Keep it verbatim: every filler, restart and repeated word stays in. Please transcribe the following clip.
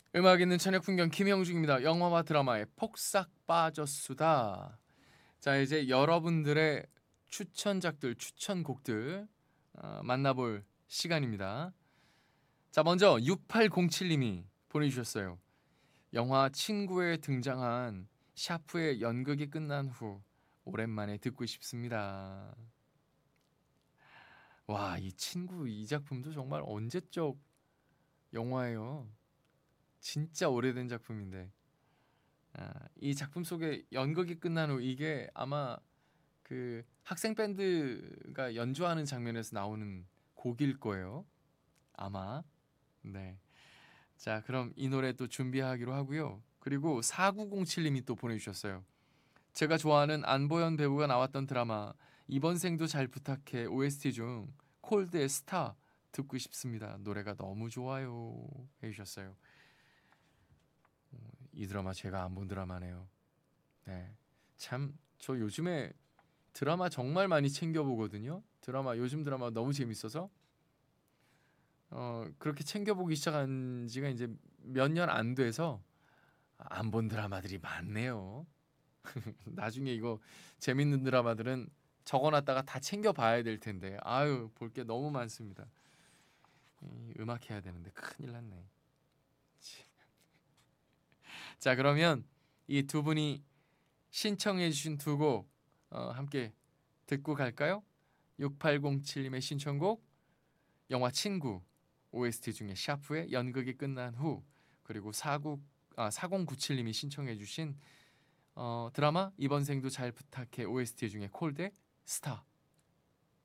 음악 있는 저녁 풍경 김형중입니다. 영화와 드라마에 폭삭 빠졌수다. 자, 이제 여러분들의 추천작들, 추천곡들 어, 만나볼 시간입니다. 자, 먼저 육팔공칠 님이 보내주셨어요. 영화 친구에 등장한 샤프의 연극이 끝난 후 오랜만에 듣고 싶습니다. 와, 이 친구 이 작품도 정말 언제적 영화예요. 진짜 오래된 작품인데 아, 이 작품 속에 연극이 끝난 후 이게 아마 그 학생 밴드가 연주하는 장면에서 나오는 곡일 거예요. 아마. 네. 자, 그럼 이 노래 또 준비하기로 하고요. 그리고 사구공칠 님이 또 보내주셨어요. 제가 좋아하는 안보현 배우가 나왔던 드라마 이번 생도 잘 부탁해 오에스티 중 콜드의 스타 듣고 싶습니다. 노래가 너무 좋아요. 해주셨어요. 이 드라마 제가 안 본 드라마네요. 네. 참, 저 요즘에 드라마 정말 많이 챙겨 보거든요. 드라마 요즘 드라마 너무 재밌어서 어 그렇게 챙겨 보기 시작한 지가 이제 몇 년 안 돼서 안 본 드라마들이 많네요. 나중에 이거 재밌는 드라마들은 적어놨다가 다 챙겨 봐야 될 텐데 아유 볼 게 너무 많습니다. 이 음악 해야 되는데 큰일 났네. 자, 그러면 이 두 분이 신청해 주신 두 곡 어, 함께 듣고 갈까요? 육팔공칠 님의 신청곡 영화 친구 오에스티 중에 샤프의 연극이 끝난 후 그리고 사구 아 사공구칠 님이 신청해 주신 어, 드라마 이번 생도 잘 부탁해 오에스티 중에 콜드의 스타